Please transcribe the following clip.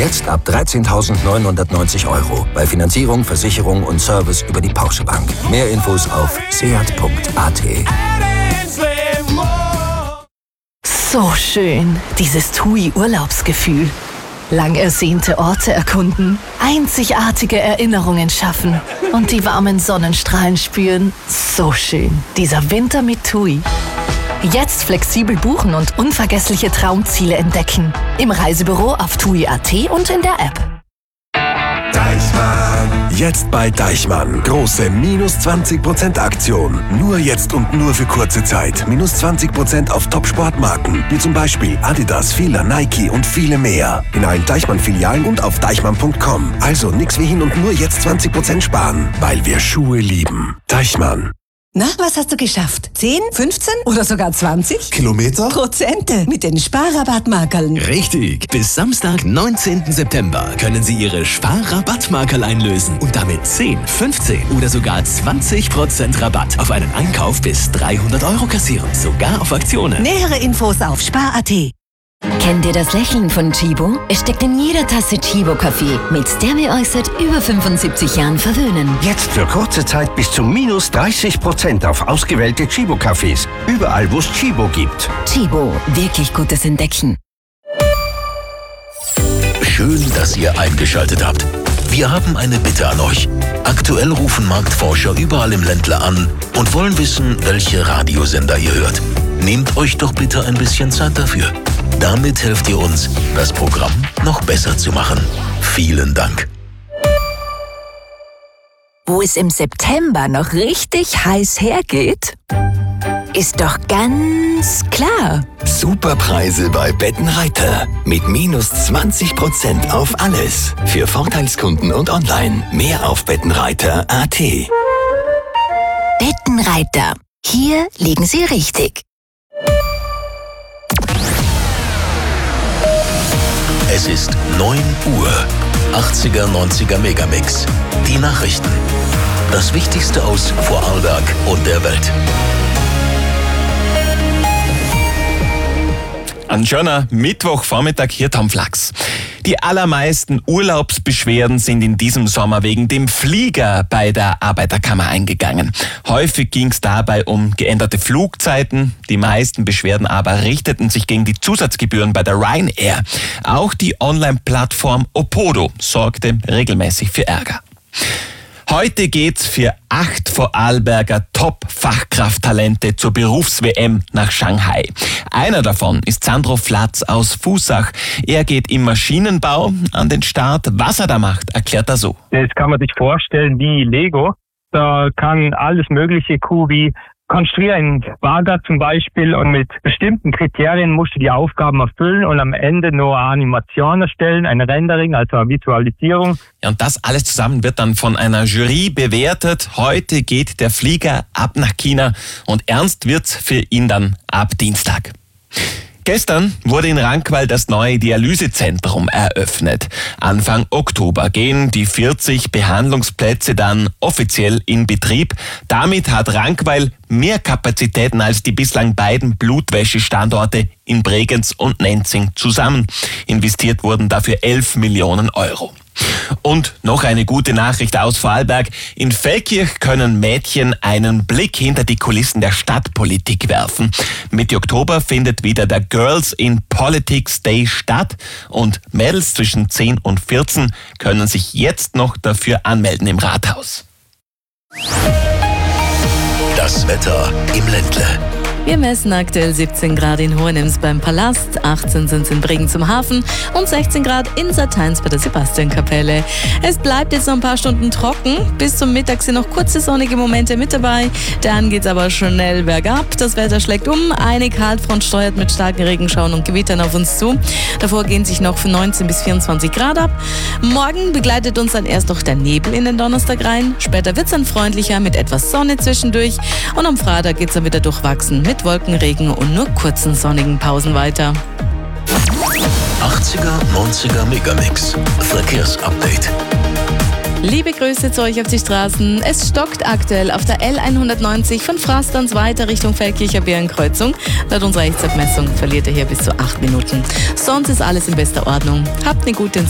Jetzt ab 13.990 €. Bei Finanzierung, Versicherung und Service über die Porsche Bank. Mehr Infos auf seat.at. So schön, dieses TUI-Urlaubsgefühl. Lang ersehnte Orte erkunden, einzigartige Erinnerungen schaffen und die warmen Sonnenstrahlen spüren. So schön, dieser Winter mit TUI. Jetzt flexibel buchen und unvergessliche Traumziele entdecken. Im Reisebüro auf TUI.at und in der App. Deichmann. Jetzt bei Deichmann. Große minus 20% Aktion. Nur jetzt und nur für kurze Zeit. Minus 20% auf Top-Sportmarken. Wie zum Beispiel Adidas, Fila, Nike und viele mehr. In allen Deichmann-Filialen und auf deichmann.com. Also nix wie hin und nur jetzt 20% sparen. Weil wir Schuhe lieben. Deichmann. Na, was hast du geschafft? 10, 15 oder sogar 20? Kilometer? Prozente mit den Sparrabattmarkerln. Richtig. Bis Samstag, 19. September können Sie Ihre Sparrabattmarkerl einlösen und damit 10, 15 oder sogar 20% Rabatt auf einen Einkauf bis 300 € kassieren. Sogar auf Aktionen. Nähere Infos auf spar.at. Kennt ihr das Lächeln von Chibo? Es steckt in jeder Tasse Chibo-Kaffee, mit der wir euch seit über 75 Jahren verwöhnen. Jetzt für kurze Zeit bis zu minus 30% auf ausgewählte Chibo-Cafés. Überall, wo es Chibo gibt. Chibo, wirklich gutes Entdecken. Schön, dass ihr eingeschaltet habt. Wir haben eine Bitte an euch. Aktuell rufen Marktforscher überall im Ländler an und wollen wissen, welche Radiosender ihr hört. Nehmt euch doch bitte ein bisschen Zeit dafür. Damit helft ihr uns, das Programm noch besser zu machen. Vielen Dank. Wo es im September noch richtig heiß hergeht, ist doch ganz klar. Superpreise bei Bettenreiter. Mit minus 20% auf alles. Für Vorteilskunden und online. Mehr auf bettenreiter.at. Bettenreiter. Hier liegen Sie richtig. Es ist 9 Uhr. 80er, 90er Megamix. Die Nachrichten. Das Wichtigste aus Vorarlberg und der Welt. Ein schöner Mittwochvormittag hier am Flachs. Die allermeisten Urlaubsbeschwerden sind in diesem Sommer wegen dem Flieger bei der Arbeiterkammer eingegangen. Häufig ging es dabei um geänderte Flugzeiten. Die meisten Beschwerden aber richteten sich gegen die Zusatzgebühren bei der Ryanair. Auch die Online-Plattform Opodo sorgte regelmäßig für Ärger. Heute geht's für 8 Vorarlberger Top-Fachkrafttalente zur Berufs-WM nach Shanghai. Einer davon ist Sandro Flatz aus Fußach. Er geht im Maschinenbau an den Start. Was er da macht, erklärt er so. Das kann man sich vorstellen wie Lego. Da kann alles mögliche wie konstruieren, Bagger zum Beispiel, und mit bestimmten Kriterien musst du die Aufgaben erfüllen und am Ende nur eine Animation erstellen, ein Rendering, also eine Visualisierung. Ja, und das alles zusammen wird dann von einer Jury bewertet. Heute geht der Flieger ab nach China und ernst wird's für ihn dann ab Dienstag. Gestern wurde in Rankwal das neue Dialysezentrum eröffnet. Anfang Oktober gehen die 40 Behandlungsplätze dann offiziell in Betrieb. Damit hat Rankwal mehr Kapazitäten als die bislang beiden Blutwäschestandorte in Bregenz und Nenzing zusammen. Investiert wurden dafür 11 Millionen €. Und noch eine gute Nachricht aus Vorarlberg. In Feldkirch können Mädchen einen Blick hinter die Kulissen der Stadtpolitik werfen. Mitte Oktober findet wieder der Girls in Politics Day statt und Mädels zwischen 10 und 14 können sich jetzt noch dafür anmelden im Rathaus. Das Wetter im Ländle. Wir messen aktuell 17 Grad in Hohenems beim Palast, 18 sind es in Bregenz zum Hafen und 16 Grad in Sateins bei der Sebastiankapelle. Es bleibt jetzt noch ein paar Stunden trocken. Bis zum Mittag sind noch kurze sonnige Momente mit dabei. Dann geht's aber schnell bergab. Das Wetter schlägt um. Eine Kaltfront steuert mit starken Regenschauern und Gewittern auf uns zu. Davor gehen sich noch für 19 bis 24 Grad ab. Morgen begleitet uns dann erst noch der Nebel in den Donnerstag rein. Später wird's dann freundlicher mit etwas Sonne zwischendurch. Und am Freitag geht's dann wieder durchwachsen mit Wolkenregen und nur kurzen sonnigen Pausen weiter. 80er, 90er Megamix. Verkehrsupdate. Liebe Grüße zu euch auf die Straßen. Es stockt aktuell auf der L190 von Frasterns weiter Richtung Feldkircher Bärenkreuzung. Laut unserer Echtzeitmessung verliert ihr hier bis zu 8 Minuten. Sonst ist alles in bester Ordnung. Habt eine gute